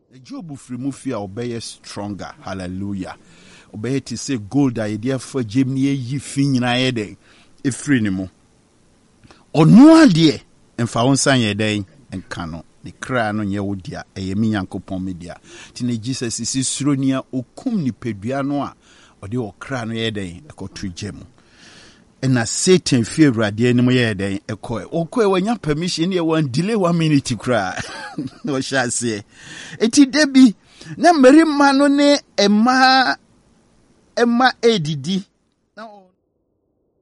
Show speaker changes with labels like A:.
A: Job free mufia obey stronger. Hallelujah. Obey to say gold idea for Jimmy ye fin na yede. If free nimo. Or no idea. And found sign ye day and cano. The crown on your wodia, a yemi yanko pomedia. Tine Jesus is sronia okum ni peduanoa. Or the crown ye day, a cotri gem. And as Satan fear radia no ye day, a coy. O coy when your permission ye one delay 1 minute to cry. No shall say. Eti Debbie, na meri manone Emma ADD.